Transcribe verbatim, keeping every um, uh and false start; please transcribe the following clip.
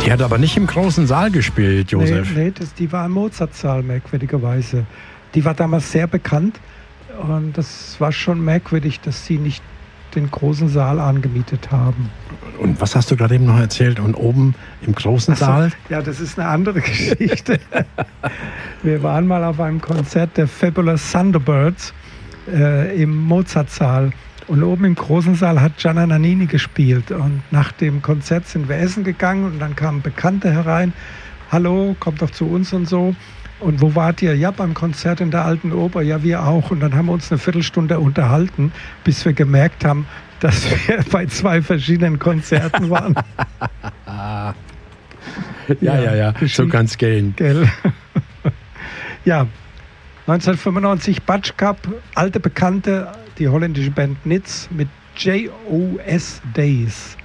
Die hat aber nicht im großen Saal gespielt, Josef. Nee, nee das, die war im Mozartsaal, merkwürdigerweise. Die war damals sehr bekannt und das war schon merkwürdig, dass sie nicht den großen Saal angemietet haben. Und was hast du gerade eben noch erzählt? Und oben im großen so, Saal? Ja, das ist eine andere Geschichte. Wir waren mal auf einem Konzert der Fabulous Thunderbirds äh, im Mozartsaal. Und oben im großen Saal hat Gianna Nannini gespielt. Und nach dem Konzert sind wir essen gegangen und dann kamen Bekannte herein. Hallo, kommt doch zu uns und so. Und wo wart ihr? Ja, beim Konzert in der Alten Oper. Ja, wir auch. Und dann haben wir uns eine Viertelstunde unterhalten, bis wir gemerkt haben, dass wir bei zwei verschiedenen Konzerten waren. ja, ja, ja, ja. So kann's gehen. Gell? Ja, neunzehnhundertfünfundneunzig Batsch Cup, alte Bekannte, die holländische Band Nits mit J O S Days.